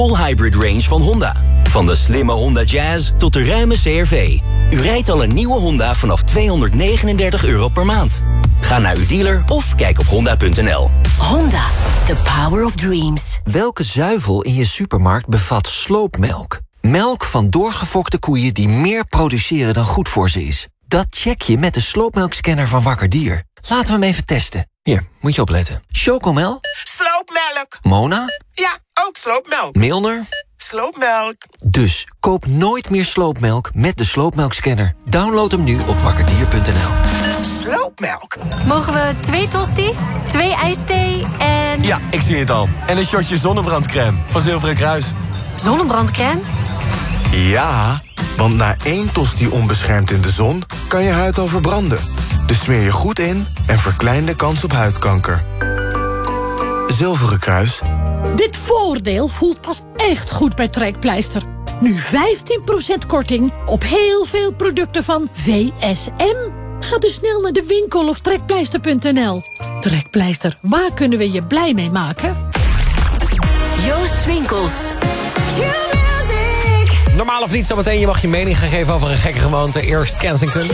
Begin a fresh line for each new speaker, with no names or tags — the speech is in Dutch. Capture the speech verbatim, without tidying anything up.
Full hybrid range van Honda. Van de slimme Honda Jazz tot de ruime C R V. U rijdt al een nieuwe Honda vanaf tweehonderdnegenendertig euro per maand. Ga naar uw dealer of kijk op honda punt n l.
Honda, the power of dreams.
Welke zuivel in je supermarkt bevat sloopmelk? Melk van doorgefokte koeien die meer produceren dan goed voor ze is. Dat check je met de sloopmelkscanner van Wakker Dier. Laten we hem even testen. Hier, moet je opletten. Chocomel?
Sloopmelk.
Mona?
Ja, ook sloopmelk.
Milner?
Sloopmelk.
Dus koop nooit meer sloopmelk met de sloopmelkscanner. Download hem nu op wakkerdier punt n l.
Sloopmelk.
Mogen we twee tosties, twee ijsthee en...
Ja, ik zie het al. En een shotje zonnebrandcrème van Zilveren Kruis.
zonnebrandcrème?
Ja, want na één tosti onbeschermd in de zon kan je huid al verbranden. Dus smeer je goed in en verklein de kans op huidkanker. Zilveren Kruis.
Dit voordeel voelt pas echt goed bij Trekpleister. Nu vijftien procent korting op heel veel producten van V S M. Ga dus snel naar de winkel of trekpleister punt n l. Trekpleister, waar kunnen we je blij mee maken?
Joost Swinkels.
Normaal of niet, zometeen je mag je mening gaan geven over een gekke gewoonte. Eerst Kensington.